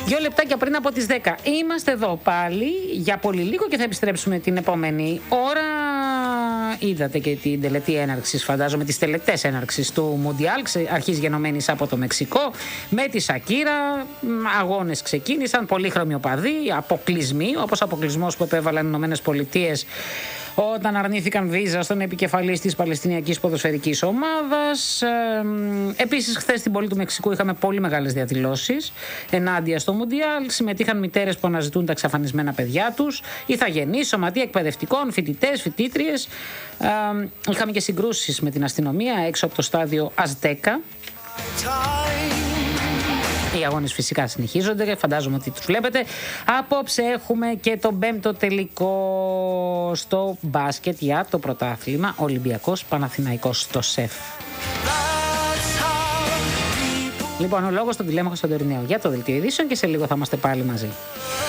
2 λεπτάκια πριν από τις 10. Είμαστε εδώ πάλι για πολύ λίγο και θα επιστρέψουμε την επόμενη ώρα. Είδατε και την τελετή έναρξης, φαντάζομαι, τις τελετές έναρξης του Μουντιάλ, αρχής γενομένης από το Μεξικό, με τη Σακύρα. Αγώνες ξεκίνησαν, πολύχρωμοι οπαδοί, αποκλεισμοί, όπως αποκλεισμός που επέβαλαν οι Ηνωμένες Πολιτείες όταν αρνήθηκαν βίζα στον επικεφαλής της Παλαιστινιακής ποδοσφαιρικής ομάδας. Επίσης, χθες στην πόλη του Μεξικού είχαμε πολύ μεγάλες διαδηλώσεις ενάντια στο Μουντιάλ. Συμμετείχαν μητέρες που αναζητούν τα εξαφανισμένα παιδιά τους, ηθαγενείς, σωματεία εκπαιδευτικών, φοιτητές, φοιτήτριες. Είχαμε και συγκρούσεις με την αστυνομία έξω από το στάδιο Αζτέκα. Οι αγώνες φυσικά συνεχίζονται και φαντάζομαι ότι τους βλέπετε. Απόψε έχουμε και τον 5ο τελικό στο μπάσκετ για το πρωτάθλημα, Ολυμπιακός Παναθηναϊκός στο ΣΕΦ. Λοιπόν, ο λόγος στον τηλέμαχο στον Τωριναίο για το Δελτίο Ειδήσεων και σε λίγο θα είμαστε πάλι μαζί.